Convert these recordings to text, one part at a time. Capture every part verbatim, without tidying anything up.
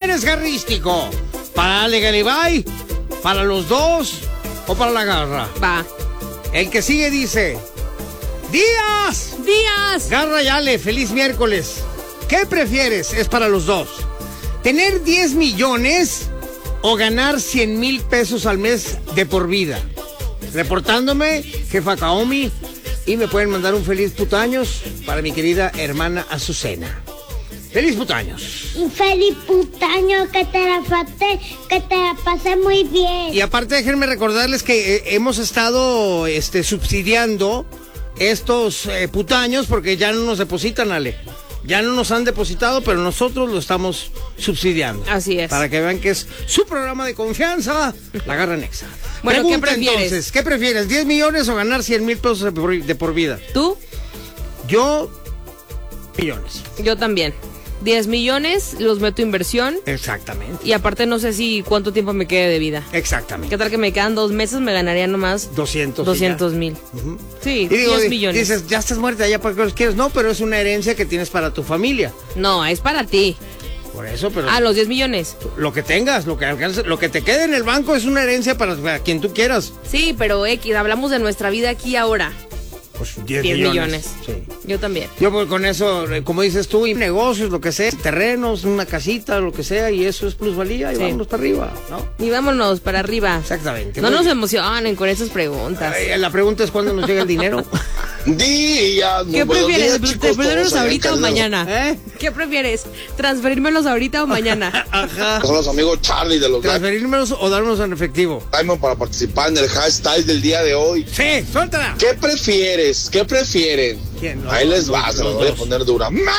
eres garrístico? ¿Para Ale Garibay? ¿Para los dos? ¿O para la garra? Va. El que sigue dice: ¡Díaz! ¡Díaz! Garra y Ale, feliz miércoles. ¿Qué prefieres? Es para los dos. ¿Tener diez millones o ganar cien mil pesos al mes de por vida? Reportándome, jefa Kaomi, y me pueden mandar un feliz putaños para mi querida hermana Azucena. ¡Feliz putaños! Un feliz putaño, que te la pasé, que te la pasé muy bien. Y aparte déjenme recordarles que eh, hemos estado este, subsidiando estos eh, putaños porque ya no nos depositan, Ale. Ya no nos han depositado, pero nosotros lo estamos subsidiando. Así es. Para que vean que es su programa de confianza, La Garra Nexa. Bueno, Pregunta, ¿qué prefieres? Entonces, ¿qué prefieres? ¿diez millones o ganar cien mil pesos de por, de por vida? ¿Tú? Yo, millones. Yo también. diez millones, los meto a inversión. Exactamente. Y aparte no sé si cuánto tiempo me quede de vida. Exactamente. ¿Qué tal que me quedan dos meses? Me ganaría nomás doscientos. doscientos mil. Uh-huh. Sí, y digo, diez millones. Dices, ya estás muerta, ya para qué los quieres. No, pero es una herencia que tienes para tu familia. No, es para ti. Por eso, pero... Ah, los diez millones. Lo que tengas, lo que alcances, lo que te quede en el banco es una herencia para, para quien tú quieras. Sí, pero X, hablamos de nuestra vida aquí ahora. Pues diez diez millones. millones. Sí. Yo también. Yo pues, con eso, eh, como dices tú, y negocios, lo que sea, terrenos, una casita, lo que sea, y eso es plusvalía, y Sí. vámonos para arriba, ¿no? Y vámonos para arriba. Exactamente. No Muy nos bien. emocionen con esas preguntas. Eh, La pregunta es cuándo nos llega el dinero. Días, muy ¿Qué buenos prefieres? días, chicos, ¿Transferirlos todos allá en ahorita o Calero. mañana? ¿Eh? ¿Qué prefieres? ¿Transferírmelos ahorita o mañana? Ajá. Son los amigos Charlie de los Black ¿Transferírmelos o darnos en efectivo? Diamond para participar en el hashtag del día de hoy. Sí, suéltala. ¿Qué prefieres? ¿Qué prefieren? ¿Quién? Los Ahí dos, les va, los- se los los voy a dos. poner dura. ¡Mande!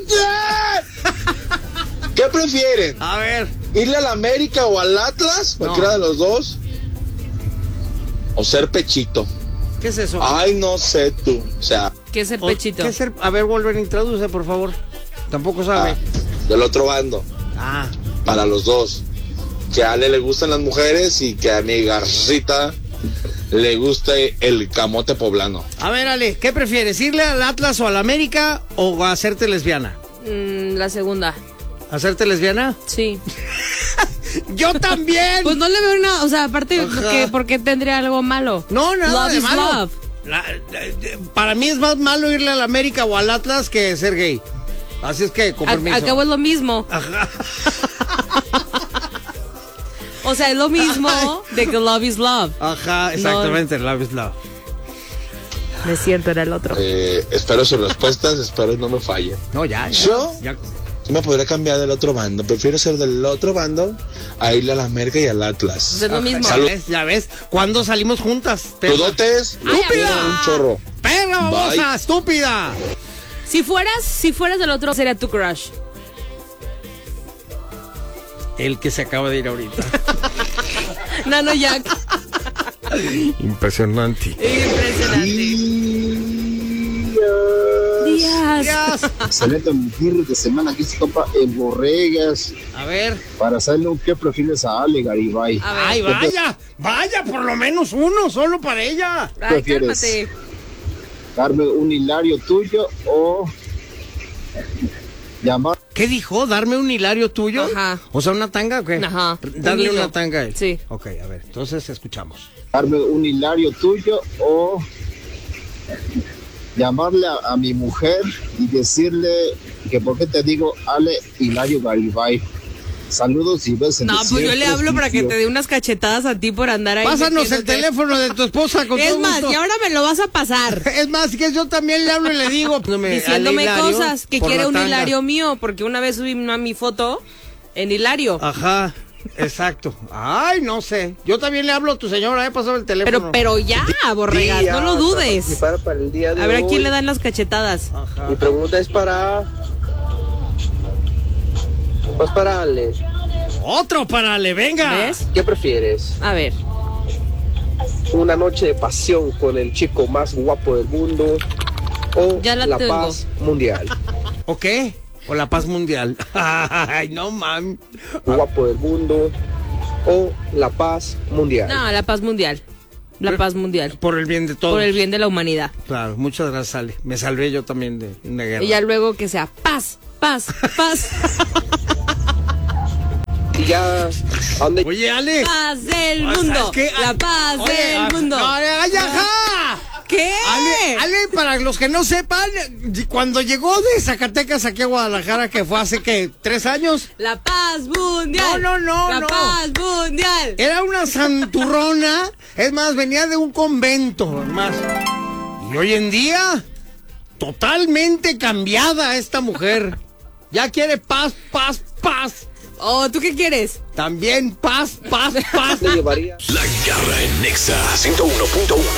¿Qué prefieren? A ver. ¿Irle al América o al Atlas? Cualquiera No. de los dos. ¿O ser pechito? ¿Qué es eso? Ay, no sé tú. O sea, ¿Qué es el O- pechito? ¿Qué es el- A ver, Wolverine, introduce, por favor. Tampoco sabe. ah, del otro bando. Ah. Para los dos. Que a Ale le gustan las mujeres y que a mi garcita le guste el camote poblano. A ver, Ale, ¿qué prefieres? ¿Irle al Atlas o al América o hacerte lesbiana? Mm, la segunda. ¿Hacerte lesbiana? Sí. ¡Yo también! Pues no le veo una, o sea, aparte, Ajá. que, ¿por qué tendría algo malo? No, nada Love de is malo. love. La- la- para mí es más malo irle al América o al Atlas que ser gay. Así es que, con A- permiso. Acabo es lo mismo. Ajá. O sea, es lo mismo de que love is love. Ajá, exactamente. Love is love. No es cierto, era el otro. Eh, espero sus respuestas, espero no me fallen. No, ya. ya, ¿Yo? ya. Yo me podría cambiar del otro bando. Prefiero ser del otro bando a irle a la América y al Atlas. Pues es lo mismo. Ya ves, ya ves. ¿Cuándo salimos juntas? Perra. Dudotes, Ay, estúpida, amigo. un chorro. ¡Perra babosa, Bye. estúpida! Si fueras, si fueras del otro, sería tu crush. El que se acaba de ir ahorita. Nano Jack. Impresionante. Impresionante. Díaz. Dios. Excelente fin de semana, aquí se compa en Borregas A ver. para saberle qué prefieres a Ale Garibay. A ver. Ay, vaya. Vaya, por lo menos uno, solo para ella. Ay, prefieres? cálmate. Darme un hilario tuyo o llamar ¿Qué dijo? ¿Darme un hilario tuyo? Ajá. O sea, ¿una tanga o qué? Ajá. Darle Un hilo. una tanga a él. Sí. Ok, a ver, entonces escuchamos. darme un hilario tuyo o llamarle a, a mi mujer y decirle que por qué te digo Ale Hilario Garibay. Saludos y besos. No, pues yo le hablo para que te dé unas cachetadas a ti por andar ahí. Pásanos el metiéndote. teléfono de tu esposa con Es todo más, gusto. y ahora me lo vas a pasar. Es más, que yo también le hablo y le digo. no me- Diciéndome al Hilario cosas, que por quiere la un tanga. hilario mío, porque una vez subí una, mi foto en hilario. Ajá, exacto. Ay, no sé. Yo también le hablo a tu señora, he pasado el teléfono. Pero, pero ya, Borregas, no lo dudes. Para, para el día de A ver a hoy. quién le dan las cachetadas. Ajá. Mi pregunta es para. Pues para Ale. Otro parale, venga. ¿Ves? ¿Qué prefieres? A ver. ¿Una noche de pasión con el chico más guapo del mundo? ¿O Ya la tengo. paz mundial? ¿O qué? O la paz mundial. Ay, no mames. ¿Guapo del mundo? ¿O la paz mundial? No, la paz mundial. La paz mundial. Por el bien de todos. Por el bien de la humanidad. Claro, muchas gracias, Ale. Me salvé yo también de una guerra. Y ya luego que sea paz, paz, paz. ya... ¿A dónde? Oye, Ale. Paz del O sea, mundo. es que- La paz Oye, del ah, mundo. no, ay, ajá. ¿Qué? Ale, Ale, para los que no sepan, cuando llegó de Zacatecas aquí a Guadalajara, que fue hace que tres años, La paz mundial. No, no, no, La no. paz mundial. era una santurrona. Es más, venía de un convento, más. Y hoy en día, totalmente cambiada esta mujer. Ya quiere paz, paz, paz. Oh, ¿tú qué quieres? También paz, paz, paz. te llevaría? La Garra en Nexa ciento uno punto uno.